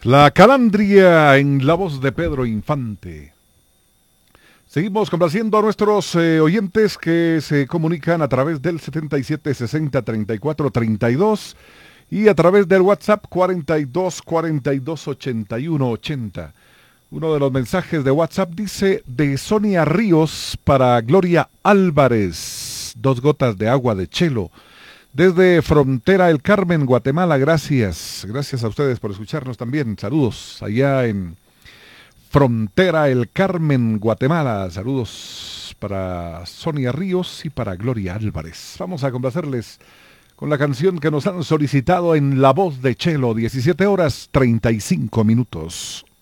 La Calandria en la voz de Pedro Infante. Seguimos complaciendo a nuestros oyentes que se comunican a través del 7760-3432 y a través del WhatsApp 42428180. Uno de los mensajes de WhatsApp dice: de Sonia Ríos para Gloria Álvarez, 2 gotas de agua de chelo. Desde Frontera El Carmen, Guatemala, gracias. Gracias a ustedes por escucharnos también. Saludos allá en Frontera El Carmen, Guatemala. Saludos para Sonia Ríos y para Gloria Álvarez. Vamos a complacerles con la canción que nos han solicitado en La Voz de Chelo, 17 horas 35 minutos.